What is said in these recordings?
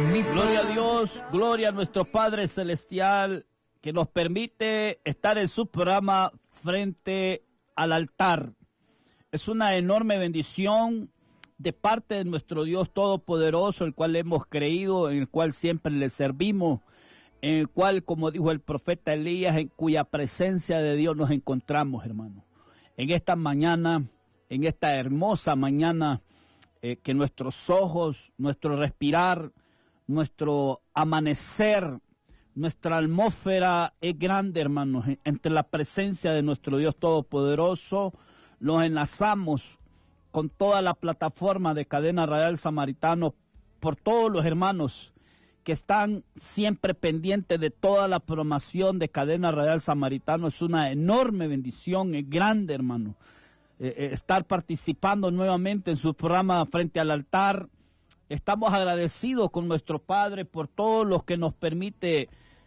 Gloria a Dios, gloria a nuestro Padre Celestial, que nos permite estar en su programa Frente al Altar. Es una enorme bendición de parte de nuestro Dios Todopoderoso, el cual hemos creído, en el cual siempre le servimos, en el cual, como dijo el profeta Elías, en cuya presencia de Dios nos encontramos, hermano. En esta mañana, en esta hermosa mañana, que nuestros ojos, nuestro respirar, nuestro amanecer, nuestra atmósfera es grande, hermanos. Entre la presencia de nuestro Dios Todopoderoso, nos enlazamos con toda la plataforma de Cadena Radial Samaritano, por todos los hermanos que están siempre pendientes de toda la programación de Cadena Radial Samaritano. Es una enorme bendición, es grande, hermano, estar participando nuevamente en su programa Frente al Altar. Estamos agradecidos con nuestro Padre por todo lo que nos permite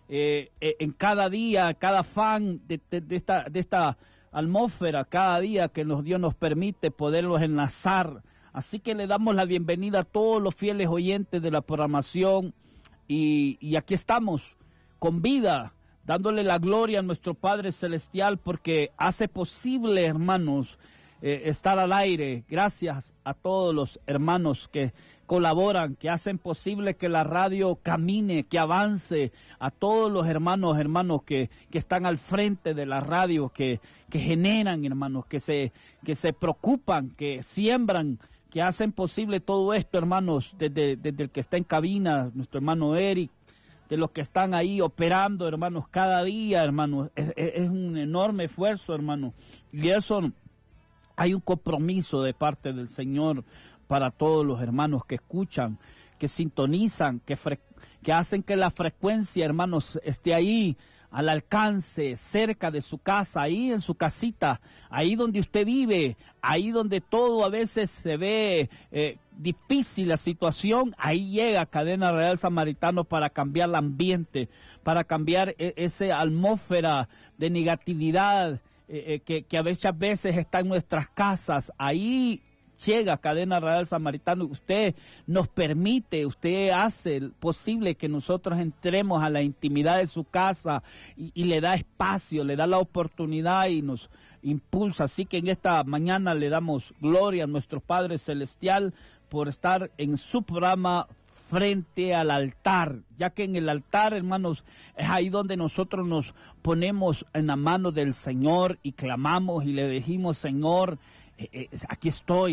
en cada día, cada fan de esta atmósfera, cada día que Dios nos permite poderlos enlazar. Así que le damos la bienvenida a todos los fieles oyentes de la programación y aquí estamos con vida, dándole la gloria a nuestro Padre Celestial porque hace posible, hermanos, estar al aire. Gracias a todos los hermanos que colaboran, que hacen posible que la radio camine, que avance, a todos los hermanos que están al frente de la radio, que generan, hermanos, que se preocupan, que siembran, que hacen posible todo esto, hermanos, desde el que está en cabina, nuestro hermano Eric, de los que están ahí operando, hermanos, cada día, hermanos, es un enorme esfuerzo, hermanos, y eso hay un compromiso de parte del Señor para todos los hermanos que escuchan, que sintonizan, que hacen que la frecuencia, hermanos, esté ahí, al alcance, cerca de su casa, ahí en su casita, ahí donde usted vive, ahí donde todo a veces se ve difícil la situación, ahí llega Cadena Radial Samaritano para cambiar el ambiente, para cambiar esa atmósfera de negatividad que a veces está en nuestras casas. Ahí llega Cadena Radial Samaritano. Usted nos permite, usted hace posible que nosotros entremos a la intimidad de su casa y le da espacio, le da la oportunidad y nos impulsa. Así que en esta mañana le damos gloria a nuestro Padre Celestial por estar en su programa Frente al Altar, ya que en el altar, hermanos, es ahí donde nosotros nos ponemos en la mano del Señor y clamamos y le decimos: Señor, aquí estoy.